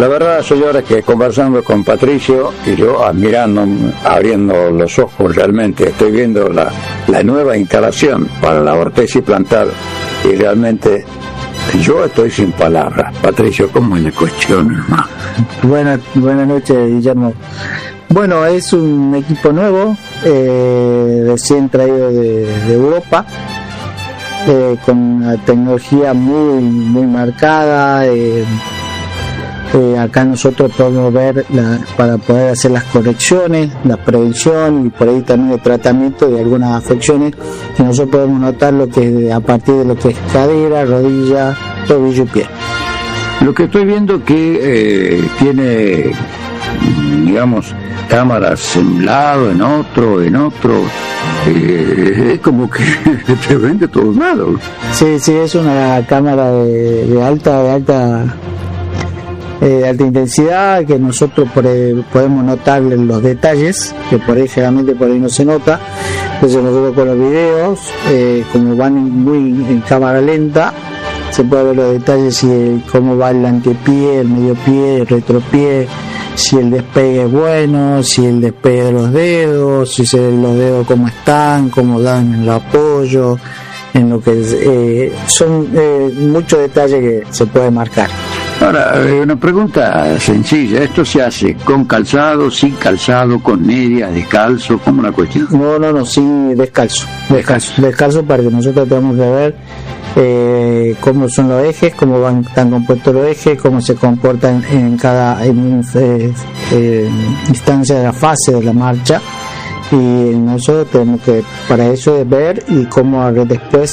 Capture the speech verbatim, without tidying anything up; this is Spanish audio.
La verdad, señores, que conversando con Patricio y yo admirando, abriendo los ojos realmente, estoy viendo la, la nueva instalación para la ortesis plantar y realmente yo estoy sin palabras. Patricio, ¿cómo es la cuestión, hermano? Buenas, buenas noches, Guillermo. Bueno, es un equipo nuevo, eh, recién traído de, de Europa, eh, con una tecnología muy, muy marcada. Eh, Eh, acá nosotros podemos ver la, para poder hacer las correcciones, la prevención y por ahí también el tratamiento de algunas afecciones que nosotros podemos notar lo que a partir de lo que es cadera, rodilla, tobillo y pie. Lo que estoy viendo que eh, tiene, digamos, cámaras en un lado, en otro, en otro, eh, es como que te ven de todos lados. Sí, sí, es una cámara de, de alta, de alta Eh, alta intensidad, que nosotros por, eh, podemos notar los detalles que por ahí generalmente por ahí no se nota. Entonces nosotros con los videos, eh, como van muy en cámara lenta, se puede ver los detalles, si el, cómo va el antepié, el medio pie, el retropié, si el despegue es bueno, si el despegue de los dedos, si se ven los dedos cómo están, cómo dan el apoyo, en lo que eh, son eh, muchos detalles que se puede marcar. Ahora, una pregunta sencilla, ¿esto se hace con calzado, sin calzado, con medias, descalzo? ¿Cómo la cuestión? No, no, no, sí, descalzo, descalzo, descalzo para que nosotros tengamos que ver eh, cómo son los ejes, cómo van están compuestos los ejes, cómo se comportan en cada en, eh, eh, instancia de la fase de la marcha, y nosotros tenemos que, para eso es ver y cómo después